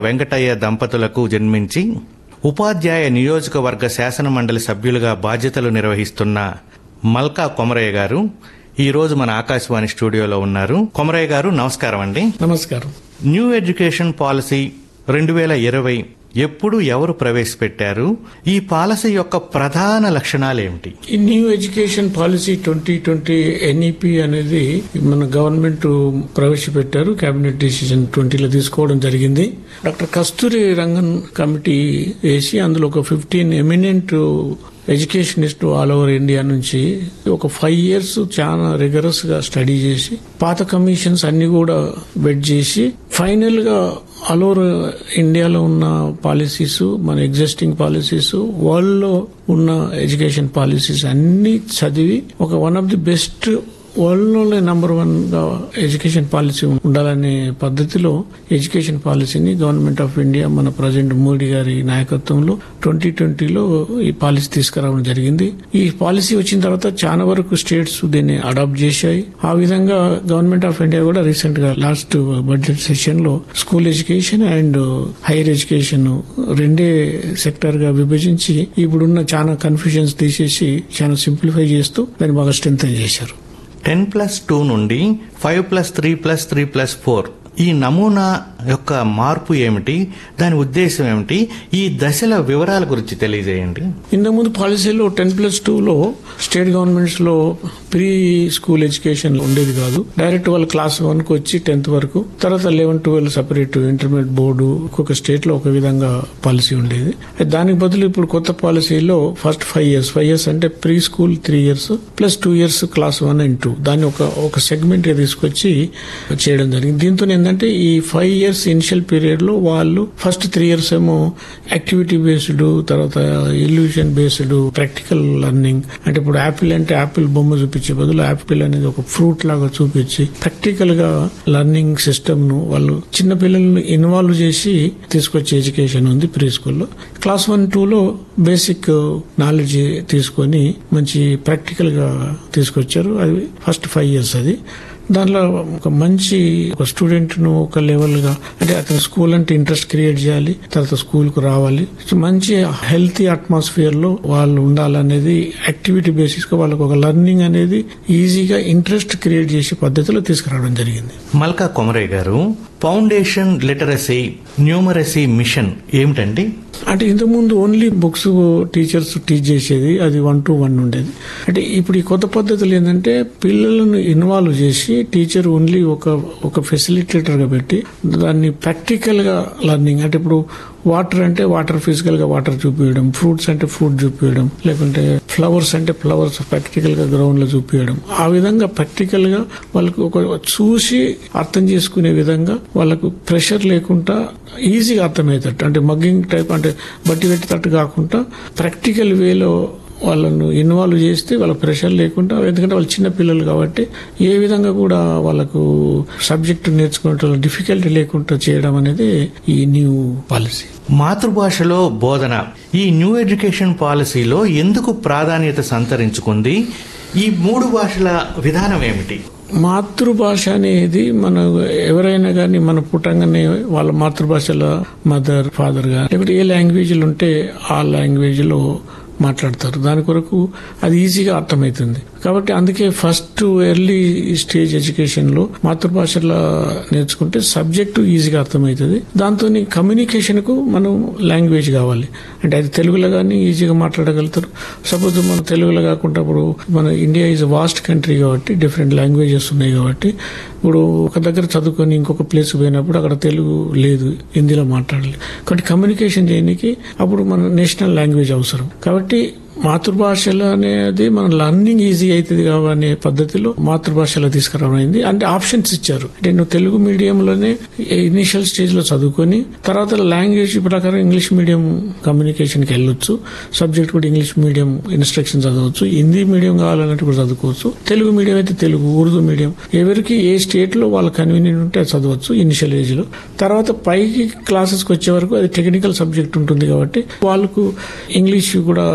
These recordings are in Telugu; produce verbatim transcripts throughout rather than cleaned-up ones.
వెంకటయ్య దంపతులకు జన్మించి ఉపాధ్యాయ నియోజకవర్గ శాసన మండలి సభ్యులుగా బాధ్యతలు నిర్వహిస్తున్న మల్కా కొమరయ్య గారు ఈ రోజు మన ఆకాశవాణి స్టూడియోలో ఉన్నారు. కొమరయ్య గారు నమస్కారం అండి. నమస్కారం. న్యూ ఎడ్యుకేషన్ పాలసీ రెండు వేల ఇరవై ఎప్పుడు ఎవరు ప్రవేశపెట్టారు? ఈ పాలసీ యొక్క ప్రధాన లక్షణాలు ఏమిటి? ఈ new education policy twenty twenty NEP అనేది మన గవర్నమెంట్ ప్రవేశపెట్టారు. కేబినెట్ డిసిజన్ ట్వంటీలో తీసుకోవడం జరిగింది. డాక్టర్ కస్తూరి రంగన్ కమిటీ వేసి అందులో ఒక fifteen eminent educationist all over India నుంచి ఒక ఫైవ్ ఇయర్స్ చాలా రిగరస్ గా స్టడీ చేసి పాత కమిషన్స్ అన్ని కూడా బెడ్ చేసి ఫైనల్ గా ఆల్ ఓవర్ ఇండియాలో ఉన్న పాలసీస్, మన ఎగ్జిస్టింగ్ పాలసీస్, వరల్డ్ లో ఉన్న ఎడ్యుకేషన్ పాలసీస్ అన్ని చదివి ఒక one of the best world లోనే నంబర్ వన్ గా ఎడ్యుకేషన్ పాలసీ ఉండాలనే పద్ధతిలో ఎడ్యుకేషన్ పాలసీని గవర్నమెంట్ ఆఫ్ ఇండియా మన ప్రెసిడెంట్ మోడీ గారి నాయకత్వంలో ట్వంటీ ట్వంటీలో ఈ పాలసీ తీసుకురావడం జరిగింది. ఈ పాలసీ వచ్చిన తర్వాత చాలా వరకు స్టేట్స్ దీన్ని అడాప్ట్ చేశాయి. ఆ విధంగా గవర్నమెంట్ ఆఫ్ ఇండియా కూడా రీసెంట్ గా లాస్ట్ బడ్జెట్ సెషన్ లో school education and higher education రెండే సెక్టర్ గా విభజించి ఇప్పుడున్న చాలా కన్ఫ్యూజన్స్ తీసేసి చాలా సింప్లిఫై చేస్తూ దాన్ని బాగా స్ట్రెంథెన్ చేశారు. టెన్ ప్లస్ టూ నుండి five plus three plus three plus four ఈ నమూనా యొక్క మార్పు ఏమిటి? దాని ఉద్దేశం ఏమిటి? ఈ దశల వివరాల గురించి తెలియజేయండి. ఇంతకుముందు పాలసీలో టెన్ ప్లస్ టూ లో స్టేట్ గవర్నమెంట్స్ లో ప్రీ స్కూల్ ఎడ్యుకేషన్ ఉండేది కాదు. డైరెక్ట్ వాళ్ళు క్లాస్ వన్ కు వచ్చి టెన్త్ వరకు, తర్వాత eleven twelve separate intermediate board, ఒక్కొక్క స్టేట్ లో ఒక విధంగా పాలసీ ఉండేది. దానికి బదులు ఇప్పుడు కొత్త పాలసీలో first five years five years అంటే pre school three years plus two years class one and two దాన్ని ఒక ఒక సెగ్మెంట్ గా తీసుకొచ్చి చేయడం జరిగింది. దీంతో ఏంటంటే ఈ ఫైవ్ ఇయర్స్ ఇనిషియల్ పీరియడ్ లో వాళ్ళు ఫస్ట్ త్రీ ఇయర్స్ ఏమో యాక్టివిటీ బేస్డ్, తర్వాత ఇల్యూషన్ బేస్డ్, ప్రాక్టికల్ లెర్నింగ్. అంటే ఇప్పుడు యాపిల్ అంటే యాపిల్ బొమ్మ చూపించే బదులు యాపిల్ అనేది ఒక ఫ్రూట్ లాగా చూపించి ప్రాక్టికల్ గా లెర్నింగ్ సిస్టమ్ ను వాళ్ళు చిన్న పిల్లల్ని ఇన్వాల్వ్ చేసి తీసుకొచ్చే ఎడ్యుకేషన్ ఉంది ప్రీ స్కూల్లో. క్లాస్ వన్ టూ లో బేసిక్ నాలెడ్జ్ తీసుకొని మంచి ప్రాక్టికల్ గా తీసుకొచ్చారు. అది ఫస్ట్ ఫైవ్ ఇయర్స్. అది దాంట్లో ఒక మంచి ఒక స్టూడెంట్ ను ఒక లెవెల్ గా అంటే అతను స్కూల్ అంటే ఇంట్రెస్ట్ క్రియేట్ చేయాలి, తర్వాత స్కూల్ కు రావాలి, మంచి హెల్తీ అట్మాస్ఫియర్ లో వాళ్ళు ఉండాలనేది యాక్టివిటీ బేసిస్ గా వాళ్ళకు ఒక లెర్నింగ్ అనేది ఈజీగా ఇంట్రెస్ట్ క్రియేట్ చేసే పద్ధతిలో తీసుకురావడం జరిగింది. మల్కా కొమరయ్య గారు, ఫౌండేషన్ లిటరసీ న్యూమరసీ మిషన్ ఏమిటండి? అంటే ఇంతకుముందు ఓన్లీ బుక్స్ టీచర్స్ టీచ్ చేసేది, అది వన్ టు వన్ ఉండేది. అంటే ఇప్పుడు ఈ కొత్త పద్ధతులు ఏంటంటే పిల్లలను ఇన్వాల్వ్ చేసి టీచర్ ఓన్లీ ఒక ఒక ఫెసిలిటేటర్ గా పెట్టి దాన్ని ప్రాక్టికల్ గా లెర్నింగ్, అంటే ఇప్పుడు వాటర్ అంటే వాటర్ ఫిజికల్ గా వాటర్ చూపించడం, ఫ్రూట్స్ అంటే ఫ్రూట్ చూపించడం, లేకుంటే ఫ్లవర్స్ అంటే ఫ్లవర్స్ ప్రాక్టికల్ గా గ్రౌండ్ లో చూపించడం, ఆ విధంగా ప్రాక్టికల్ గా వాళ్ళకు ఒక చూసి అర్థం చేసుకునే విధంగా వాళ్ళకు ప్రెషర్ లేకుండా ఈజీగా అర్థమయ్యేటట్టు, అంటే మగ్గింగ్ టైప్ అంటే బట్టి పెట్టేటట్టు కాకుండా ప్రాక్టికల్ వేలో వాళ్ళను ఇన్వాల్వ్ చేస్తే వాళ్ళ ప్రెషర్ లేకుండా, ఎందుకంటే వాళ్ళు చిన్న పిల్లలు కాబట్టి ఏ విధంగా కూడా వాళ్ళకు సబ్జెక్ట్ నేర్చుకునే డిఫికల్టీ లేకుండా చేయడం అనేది ఈ న్యూ పాలసీ. మాతృభాషలో బోధన ఈ న్యూ ఎడ్యుకేషన్ పాలసీలో ఎందుకు ప్రాధాన్యత సంతరించుకుంది? ఈ మూడు భాషల విధానం ఏమిటి? మాతృభాష అనేది మన ఎవరైనా కానీ మన పుట్టంగానే వాళ్ళ మాతృభాషలో మదర్ ఫాదర్ గా లేకపోతే ఏ లాంగ్వేజ్లు ఉంటే ఆ లాంగ్వేజ్ లో మాట్లాడతారు. దాని కొరకు అది ఈజీగా అర్థమవుతుంది. కాబట్టి అందుకే ఫస్ట్ ఎర్లీ స్టేజ్ ఎడ్యుకేషన్ లో మాతృభాషలో నేర్చుకుంటే సబ్జెక్టు ఈజీగా అర్థమవుతుంది. దాంతో కమ్యూనికేషన్ కు మనం లాంగ్వేజ్ కావాలి. అంటే అది తెలుగులో కానీ ఈజీగా మాట్లాడగలుగుతారు. సపోజ్ మన తెలుగులో కాకుండా ఇప్పుడు మన ఇండియా ఈజ్ వాస్ట్ కంట్రీ కాబట్టి డిఫరెంట్ లాంగ్వేజెస్ ఉన్నాయి కాబట్టి ఇప్పుడు ఒక దగ్గర చదువుకొని ఇంకొక ప్లేస్ పోయినప్పుడు అక్కడ తెలుగు లేదు, హిందీలో మాట్లాడాలి. కాబట్టి కమ్యూనికేషన్ చేయడానికి అప్పుడు మన నేషనల్ లాంగ్వేజ్ అవసరం. కాబట్టి మాతృభాషలో అనేది మన లర్నింగ్ ఈజీ అవుతుంది అనే పద్ధతిలో మాతృభాషలో తీసుకురావడం. అంటే ఆప్షన్స్ ఇచ్చారు. అంటే నువ్వు తెలుగు మీడియంలోనే ఇనిషియల్ స్టేజ్ లో చదువుకొని తర్వాత లాంగ్వేజ్ ప్రకారం ఇంగ్లీష్ మీడియం కమ్యూనికేషన్ కి వెళ్ళొచ్చు. సబ్జెక్ట్ కూడా ఇంగ్లీష్ మీడియం ఇన్స్ట్రక్షన్ చదవచ్చు. హిందీ మీడియం కావాలన్నట్టు కూడా చదువుకోవచ్చు. తెలుగు మీడియం అయితే తెలుగు, ఉర్దూ మీడియం ఎవరికి ఏ స్టేట్ లో వాళ్ళ కన్వీనియంట్ ఉంటే అది చదవచ్చు ఇనిషియల్ ఏజ్ లో. తర్వాత పైకి క్లాసెస్ కి వచ్చే వరకు అది టెక్నికల్ సబ్జెక్ట్ ఉంటుంది కాబట్టి వాళ్ళకు ఇంగ్లీష్ కూడా రావడం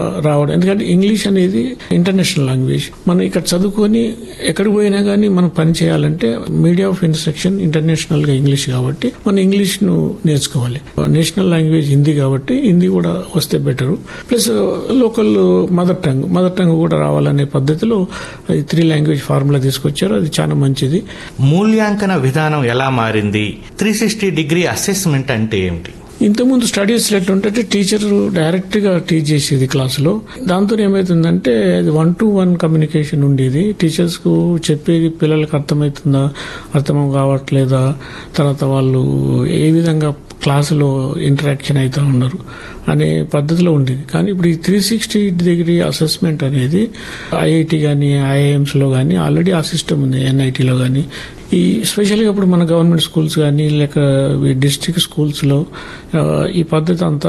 రావడం. ఎందుకంటే ఇంగ్లీష్ అనేది ఇంటర్నేషనల్ లాంగ్వేజ్. మనం ఇక్కడ చదువుకొని ఎక్కడికి పోయినా కానీ మనం పని చేయాలంటే మీడియా ఆఫ్ ఇన్స్ట్రక్షన్ ఇంటర్నేషనల్ గా ఇంగ్లీష్ కాబట్టి మనం ఇంగ్లీష్ ను నేర్చుకోవాలి. నేషనల్ లాంగ్వేజ్ హిందీ కాబట్టి హిందీ కూడా వస్తే better. Plus local mother tongue mother tongue కూడా రావాలనే పద్ధతిలో త్రీ లాంగ్వేజ్ ఫార్ములా తీసుకొచ్చారు. అది చాలా మంచిది. మూల్యాంకన విధానం ఎలా మారింది? త్రీ సిక్స్టీ డిగ్రీ అసెస్మెంట్ అంటే ఏమిటి? ఇంతకుముందు స్టడీస్ ఎట్లుంటే టీచర్ డైరెక్ట్ గా టీచ్ చేసేది క్లాసులో. దాంతో ఏమైతుందంటే అది వన్ టు వన్ కమ్యూనికేషన్ ఉండేది. టీచర్స్ కు చెప్పేది పిల్లలకు అర్థమవుతుందా, అర్థం కావట్లేదా, తర్వాత వాళ్ళు ఏ విధంగా క్లాసులో ఇంటరాక్షన్ అవుతూ ఉన్నారు అనే పద్ధతిలో ఉండేది. కానీ ఇప్పుడు ఈ త్రీ సిక్స్టీ డిగ్రీ అసెస్మెంట్ అనేది ఐఐటి కానీ ఐఐఎంస్ లో కానీ ఆల్రెడీ ఆ సిస్టమ్ ఉంది. ఎన్ఐటీలో కానీ ఈ స్పెషల్గా ఇప్పుడు మన గవర్నమెంట్ స్కూల్స్ కానీ లేక డిస్ట్రిక్ట్ స్కూల్స్ లో ఈ పద్ధతి అంతా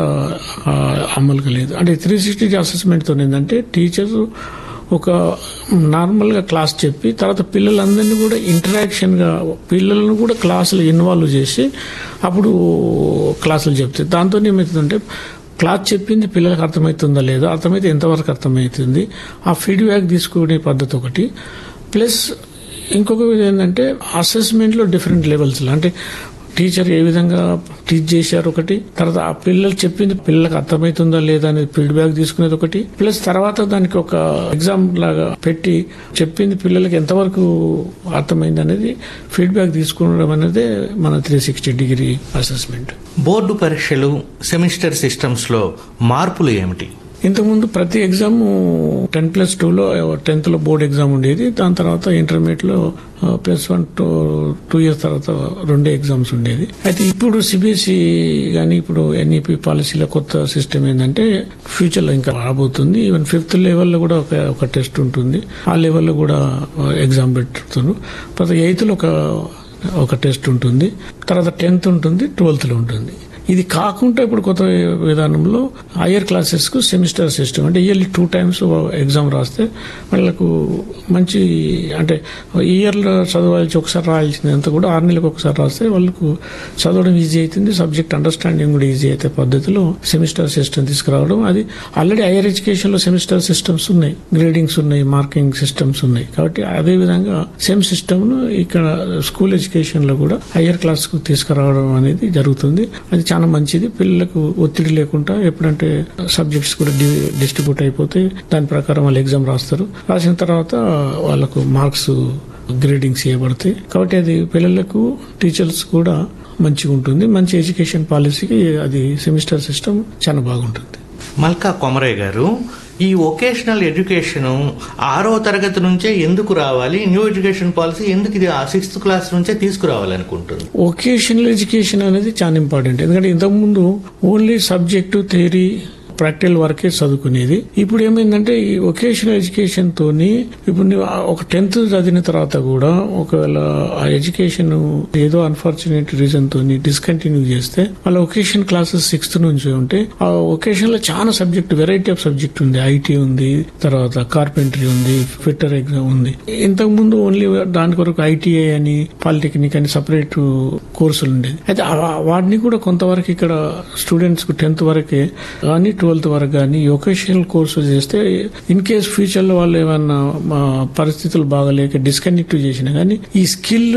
అమలుగా లేదు. అంటే త్రీ సిక్స్టీ అసెస్మెంట్తో ఏంటంటే టీచర్ ఒక నార్మల్ గా క్లాస్ చెప్పి తర్వాత పిల్లలందరినీ కూడా ఇంటరాక్షన్ గా పిల్లలను కూడా క్లాసులు ఇన్వాల్వ్ చేసి అప్పుడు క్లాసులు చెప్తాయి. దాంతో ఏమవుతుందంటే క్లాస్ చెప్పింది పిల్లలకు అర్థమవుతుందా లేదా, అర్థమైతే ఎంతవరకు అర్థమవుతుంది, ఆ ఫీడ్బ్యాక్ తీసుకునే పద్ధతి ఒకటి. ప్లస్ ఇంకొక ఏంటంటే అసెస్మెంట్ లో డిఫరెంట్ లెవెల్స్ అంటే టీచర్ ఏ విధంగా టీచ్ చేశారు ఒకటి, తర్వాత ఆ పిల్లలు చెప్పింది పిల్లలకు అర్థమవుతుందా లేదా అనేది ఫీడ్బ్యాక్ తీసుకునేది ఒకటి. ప్లస్ తర్వాత దానికి ఒక ఎగ్జామ్ లాగా పెట్టి చెప్పింది పిల్లలకి ఎంతవరకు అర్థమైంది అనేది ఫీడ్బ్యాక్ తీసుకోవడం అనేది మన three sixty degree assessment. Board పరీక్షలు సెమిస్టర్ సిస్టమ్స్ లో మార్పులు ఏమిటి? ఇంతకుముందు ప్రతి ఎగ్జామ్ టెన్ ప్లస్ టూ లో టెన్త్ లో బోర్డ్ ఎగ్జామ్ ఉండేది. దాని తర్వాత ఇంటర్మీడియట్ లో plus one two two years తర్వాత రెండే ఎగ్జామ్స్ ఉండేది. అయితే ఇప్పుడు సిబిఎస్ఈ గానీ ఇప్పుడు ఎన్ఈపీ పాలసీలో కొత్త సిస్టమ్ ఏంటంటే ఫ్యూచర్ లో ఇంకా రాబోతుంది. ఈవెన్ ఫిఫ్త్ లెవెల్లో కూడా ఒక ఒక టెస్ట్ ఉంటుంది. ఆ లెవెల్లో కూడా ఎగ్జామ్ పెడుతున్నారు. తర్వాత ఎయిత్ లో ఒక ఒక టెస్ట్ ఉంటుంది. తర్వాత టెన్త్ ఉంటుంది, ట్వెల్త్ లో ఉంటుంది. ఇది కాకుండా ఇప్పుడు కొత్త విధానంలో హయ్యర్ క్లాసెస్ కు సెమిస్టర్ సిస్టమ్ అంటే ఇయర్లీ టూ టైమ్స్ ఎగ్జామ్ రాస్తే వాళ్ళకు మంచి అంటే ఇయర్ లో చదవాల్సి ఒకసారి రాయాల్సింది అంతా కూడా ఆరు నెలలకు ఒకసారి రాస్తే వాళ్ళకు చదవడం ఈజీ అవుతుంది, సబ్జెక్ట్ అండర్స్టాండింగ్ కూడా ఈజీ అయితే పద్ధతిలో సెమిస్టర్ సిస్టమ్ తీసుకురావడం. అది ఆల్రెడీ హయ్యర్ ఎడ్యుకేషన్ లో సెమిస్టర్ సిస్టమ్స్ ఉన్నాయి, గ్రేడింగ్స్ ఉన్నాయి, మార్కింగ్ సిస్టమ్స్ ఉన్నాయి. కాబట్టి అదే విధంగా సేమ్ సిస్టమ్ ను ఇక్కడ స్కూల్ ఎడ్యుకేషన్ లో కూడా హయ్యర్ క్లాస్ కు తీసుకురావడం అనేది జరుగుతుంది. అది చాలా మంచిది. పిల్లలకు ఒత్తిడి లేకుండా ఎప్పుడంటే సబ్జెక్ట్స్ కూడా డిస్ట్రిబ్యూట్ అయిపోతే దాని ప్రకారం వాళ్ళు ఎగ్జామ్ రాస్తారు. రాసిన తర్వాత వాళ్ళకు మార్క్స్ గ్రేడింగ్స్ చేయబడతాయి. కాబట్టి అది పిల్లలకు టీచర్స్ కూడా మంచిగా ఉంటుంది. మంచి ఎడ్యుకేషన్ పాలసీకి అది సెమిస్టర్ సిస్టమ్ చాలా బాగుంటుంది. మల్కా కొమరయ్య గారు, ఈ వొకేషనల్ ఎడ్యుకేషన్ ఆరో తరగతి నుంచే ఎందుకు రావాలి? న్యూ ఎడ్యుకేషన్ పాలసీ ఎందుకు ఇది సిక్స్త్ క్లాస్ నుంచే తీసుకురావాలనుకుంటుంది? వొకేషనల్ ఎడ్యుకేషన్ అనేది చాలా ఇంపార్టెంట్. ఎందుకంటే ఇంతకుముందు ఓన్లీ సబ్జెక్టు థియరీ ప్రాక్టికల్ వరకే చదువుకునేది. ఇప్పుడు ఏమైందంటే ఈ వొకేషనల్ ఎడ్యుకేషన్ తోని ఇప్పుడు ఒక టెన్త్ చదివిన తర్వాత కూడా ఒకవేళ ఆ ఎడ్యుకేషన్ ఏదో అన్ఫార్చునేట్ రీజన్ తోని డిస్కంటిన్యూ చేస్తే వాళ్ళ వొకేషన్ క్లాసెస్ సిక్స్త్ నుంచి ఉంటే ఆ వొకేషన్ లో చాలా సబ్జెక్ట్ వెరైటీ ఆఫ్ సబ్జెక్ట్ ఉంది. ఐటీ ఉంది, తర్వాత కార్పెంటరీ ఉంది, ఫిట్టర్ ఎగ్జామ్ ఉంది. ఇంతకు ముందు ఓన్లీ దాని కొరకు ఐటీఐ అని పాలిటెక్నిక్ అని సపరేట్ కోర్సులు ఉండేది. అయితే వాటిని కూడా కొంతవరకు ఇక్కడ స్టూడెంట్స్ కు టెన్త్ వరకే కానీ ట్వెల్త్ వరకు కానీ వొకేషనల్ కోర్సు చేస్తే ఇన్ కేస్ ఫ్యూచర్ లో వాళ్ళు ఏమన్నా పరిస్థితులు బాగలేక డిస్కనెక్ట్ చేసినా కానీ ఈ స్కిల్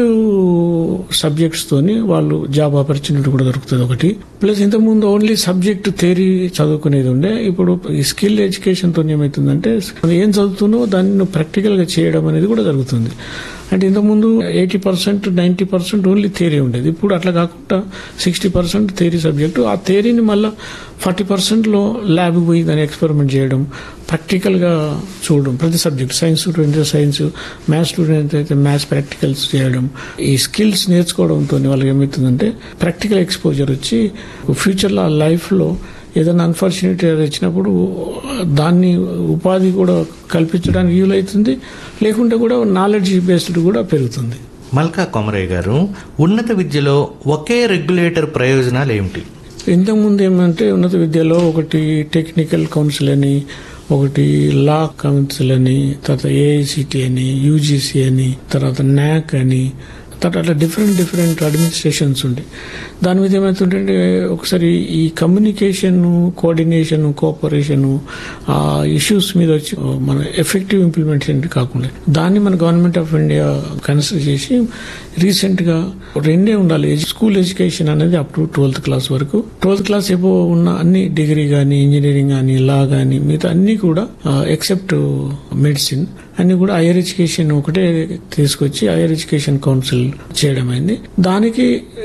సబ్జెక్ట్స్ తోని వాళ్ళు జాబ్ ఆపర్చునిటీ కూడా దొరుకుతుంది ఒకటి. ప్లస్ ఇంతకు ముందు ఓన్లీ సబ్జెక్ట్ థియరీ చదువుకునేది ఉండే. ఇప్పుడు ఈ స్కిల్ ఎడ్యుకేషన్ తో ఏమైతుందంటే ఏం చదువుతున్నో దాన్ని ప్రాక్టికల్ గా చేయడం అనేది కూడా జరుగుతుంది. అంటే ఇంతకుముందు eighty percent ninety percent only theory ఉండేది. ఇప్పుడు అట్లా కాకుండా సిక్స్టీ పర్సెంట్ థియరీ సబ్జెక్టు, ఆ థియరీని మళ్ళీ ఫార్టీ పర్సెంట్ లో ల్యాబ్ పోయి దాన్ని ఎక్స్పెరిమెంట్ చేయడం, ప్రాక్టికల్ గా చూడడం. ప్రతి subject science student science, maths student అయితే మ్యాథ్స్ ప్రాక్టికల్స్ చేయడం. ఈ స్కిల్స్ నేర్చుకోవడంతో వాళ్ళకి ఏమవుతుందంటే ప్రాక్టికల్ ఎక్స్పోజర్ వచ్చి ఫ్యూచర్ లో లైఫ్ లో ఏదైనా అన్ఫార్చునేట్ వచ్చినప్పుడు దాన్ని ఉపాధి కూడా కల్పించడానికి వీలవుతుంది, లేకుంటే కూడా నాలెడ్జ్ బేస్డ్ కూడా పెరుగుతుంది. మల్కా కొమరయ్య గారు, ఉన్నత విద్యలో ఒకే రెగ్యులేటర్ ప్రయోజనాలు ఏమిటి? ఇంతకుముందు ఏమంటే ఉన్నత విద్యలో ఒకటి టెక్నికల్ కౌన్సిల్ అని, ఒకటి లా కౌన్సిల్ అని, తర్వాత ఏఐసిటి అని, యూజీసీ అని, తర్వాత న్యాక్ అని, తర్వాత అట్లా డిఫరెంట్ డిఫరెంట్ అడ్మినిస్ట్రేషన్స్ ఉండే. దాని మీద ఏమవుతుంటే ఒకసారి ఈ కమ్యూనికేషన్, కోఆర్డినేషన్, కోఆపరేషన్ ఆ ఇష్యూస్ మీద వచ్చి మన ఎఫెక్టివ్ ఇంప్లిమెంటేషన్ కాకుండా దాన్ని మన గవర్నమెంట్ ఆఫ్ ఇండియా కన్సిడర్ చేసి రీసెంట్ గా రెండే ఉండాలి. స్కూల్ ఎడ్యుకేషన్ అనేది అప్ టు ట్వెల్త్ క్లాస్ వరకు. ట్వెల్త్ క్లాస్ ఏవో ఉన్న అన్ని డిగ్రీ గానీ, ఇంజనీరింగ్ గానీ, లా గానీ మిగతా అన్ని కూడా ఎక్సెప్ట్ మెడిసిన్ అన్ని కూడా హైయర్ ఎడ్యుకేషన్ ఒకటే తీసుకొచ్చి హైయర్ ఎడ్యుకేషన్ కౌన్సిల్ చేయడం అయింది. దానికి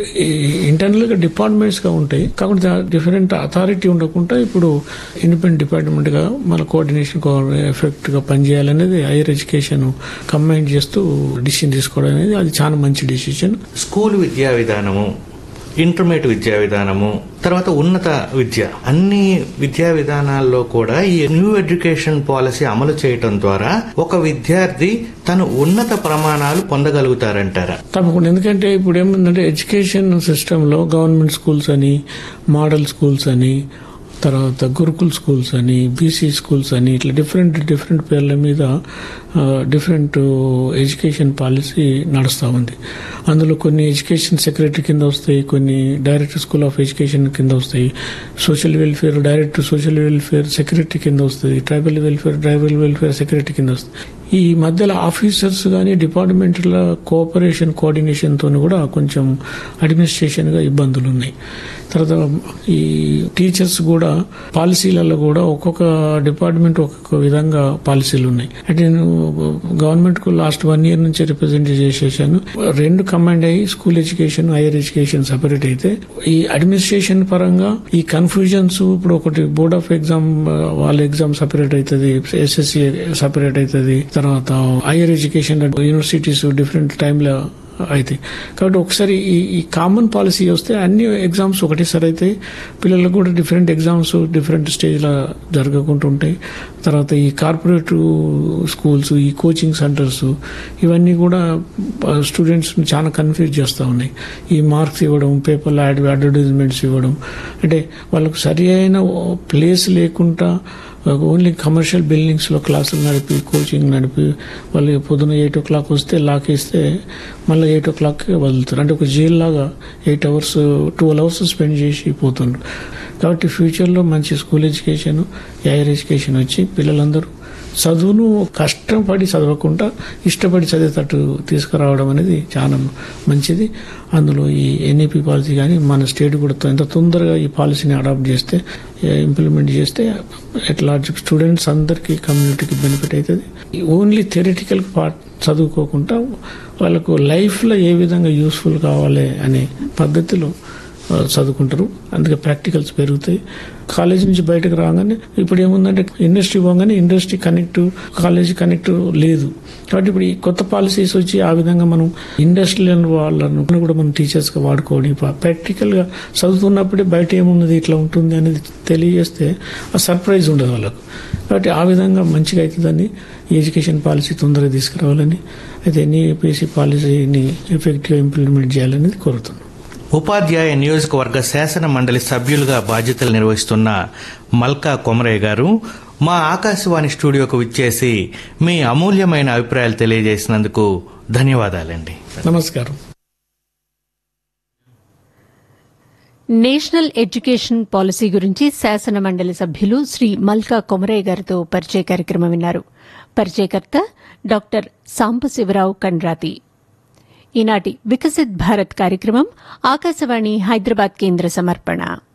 ఇంటర్నల్ గా డిపార్ట్మెంట్స్ గా ఉంటాయి, కాకుండా డిఫరెంట్ అథారిటీ ఉండకుండా ఇప్పుడు ఇండిపెండెంట్ డిపార్ట్మెంట్ గా మన కోఆర్డినేషన్ ఎఫెక్ట్ గా పనిచేయాలనేది హైయర్ ఎడ్యుకేషన్ కంబైన్ చేస్తూ డిసిషన్ తీసుకోవడం అనేది అది చాలా మంచి డిసిషన్. స్కూల్ విద్యా విధానము, ఇంటర్మీడియట్ విద్యా విధానము, తర్వాత ఉన్నత విద్య, అన్ని విద్యా విధానాల్లో కూడా ఈ న్యూ ఎడ్యుకేషన్ పాలసీ అమలు చేయటం ద్వారా ఒక విద్యార్థి తను ఉన్నత ప్రమాణాలు పొందగలుగుతారంటారా? తప్పకుండా. ఎందుకంటే ఇప్పుడు ఏముందంటే ఎడ్యుకేషన్ సిస్టమ్ లో గవర్నమెంట్ స్కూల్స్ అని, మోడల్ స్కూల్స్ అని, తర్వాత గురుకుల్ స్కూల్స్ అని, బీసీ స్కూల్స్ అని ఇట్లా డిఫరెంట్ డిఫరెంట్ పేర్ల మీద డిఫరెంట్ ఎడ్యుకేషన్ పాలసీ నడుస్తూ ఉంది. అందులో కొన్ని ఎడ్యుకేషన్ సెక్రటరీ కింద వస్తాయి, కొన్ని డైరెక్టర్ స్కూల్ ఆఫ్ ఎడ్యుకేషన్ కింద వస్తాయి, social welfare director social welfare secretary కింద వస్తుంది, tribal welfare tribal welfare secretary కింద వస్తుంది. ఈ మధ్యలో ఆఫీసర్స్ కానీ డిపార్ట్మెంట్ల కోఆపరేషన్ కోఆర్డినేషన్ తో కూడా కొంచెం అడ్మినిస్ట్రేషన్ గా ఇబ్బందులు ఉన్నాయి. తర్వాత ఈ టీచర్స్ కూడా పాలసీలలో కూడా ఒక్కొక్క డిపార్ట్మెంట్ ఒక్కొక్క విధంగా పాలసీలు ఉన్నాయి. అంటే నేను గవర్నమెంట్ కు లాస్ట్ వన్ ఇయర్ నుంచి రిప్రజెంట్ చేసేసాను. రెండు కమాండ్ అయ్యి school education, higher education separate అయితే ఈ అడ్మినిస్ట్రేషన్ పరంగా ఈ కన్ఫ్యూజన్స్ ఇప్పుడు ఒకటి బోర్డ్ ఆఫ్ ఎగ్జామ్ వాళ్ళ ఎగ్జామ్ సపరేట్ అవుతుంది, ఎస్ఎస్సి సపరేట్ అవుతుంది, తర్వాత హైయర్ ఎడ్యుకేషన్ యూనివర్సిటీస్ డిఫరెంట్ టైంలో అయితే. కాబట్టి ఒకసారి ఈ ఈ కామన్ పాలసీ వస్తే అన్ని ఎగ్జామ్స్ ఒకటేసారి అయితే పిల్లలకు కూడా డిఫరెంట్ ఎగ్జామ్స్ డిఫరెంట్ స్టేజ్లో జరగకుండా ఉంటాయి. తర్వాత ఈ కార్పొరేట్ స్కూల్స్, ఈ కోచింగ్ సెంటర్స్ ఇవన్నీ కూడా స్టూడెంట్స్ చాలా కన్ఫ్యూజ్ చేస్తూ ఉన్నాయి. ఈ మార్క్స్ ఇవ్వడం, పేపర్లో యాడ్ అడ్వర్టైజ్మెంట్స్ ఇవ్వడం, అంటే వాళ్ళకు సరి అయిన ప్లేస్ లేకుండా ఓన్లీ కమర్షియల్ బిల్డింగ్స్ లో క్లాసులు నడిపి కోచింగ్ నడిపి వాళ్ళు పొద్దున ఎయిట్ ఓ క్లాక్ వస్తే లాకేస్తే మళ్ళీ ఎయిట్ ఓ క్లాక్ వదులుతారు. అంటే ఒక జైల్ లాగా eight hours twelve hours spend చేసి పోతుండ్రు. కాబట్టి ఫ్యూచర్లో మంచి స్కూల్ ఎడ్యుకేషన్, హైయర్ ఎడ్యుకేషన్ వచ్చి పిల్లలందరూ చదువును కష్టపడి చదవకుండా ఇష్టపడి చదివేటట్టు తీసుకురావడం అనేది చాలా మంచిది. అందులో ఈ ఎన్ఈపీ పాలసీ కానీ మన స్టేట్ కూడా ఎంత తొందరగా ఈ పాలసీని అడాప్ట్ చేస్తే, ఇంప్లిమెంట్ చేస్తే ఎట్ లార్జ్ స్టూడెంట్స్ అందరికీ కమ్యూనిటీకి బెనిఫిట్ అవుతుంది. ఓన్లీ థియరిటికల్ పార్ట్ చదువుకోకుండా వాళ్ళకు లైఫ్లో ఏ విధంగా యూస్ఫుల్ కావాలి అనే పద్ధతిలో చదువుకుంటారు. అందుకే ప్రాక్టికల్స్ పెరుగుతాయి. కాలేజ్ నుంచి బయటకు రాగానే ఇప్పుడు ఏముందంటే ఇండస్ట్రీ పోగానే ఇండస్ట్రీ కనెక్ట్, కాలేజ్ కనెక్ట్ లేదు. కాబట్టి ఇప్పుడు ఈ కొత్త పాలసీస్ వచ్చి ఆ విధంగా మనం ఇండస్ట్రియల్ వాళ్ళను కూడా మనం టీచర్స్ గా వాడుకోవడం, ప్రాక్టికల్ గా చదువుతున్నప్పుడే బయట ఏమున్నది ఇట్లా ఉంటుంది అనేది తెలియజేస్తే ఆ సర్ప్రైజ్ ఉండదు వాళ్ళకు. కాబట్టి ఆ విధంగా మంచిగా అవుతుందని ఎడ్యుకేషన్ పాలసీ తొందరగా తీసుకురావాలని, అయితే ఎన్ఈపీసీ పాలసీని ఎఫెక్టివ్గా ఇంప్లిమెంట్ చేయాలనేది కోరుతున్నాను. ఉపాధ్యాయ నియోజకవర్గ శాసన మండలి సభ్యులుగా బాధ్యతలు నిర్వహిస్తున్న మల్కా కొమరయ్య గారు మా ఆకాశవాణి స్టూడియోకు విచ్చేసి మీ అమూల్యమైన అభిప్రాయాలు తెలియజేసినందుకు ధన్యవాదాలండి. నమస్కారం. నేషనల్ ఎడ్యుకేషన్ పాలసీ గురించి శాసన మండలి సభ్యులు శ్రీ మల్కా కొమరయ్య గారితో పరిచయ కార్యక్రమం విన్నారు. పరిచయకర్త డాక్టర్ సాంబశివరావు కండ్రాతి. ఈనాటి వికసిత్ భారత్ కార్యక్రమం ఆకాశవాణి హైదరాబాద్ కేంద్ర సమర్పణ.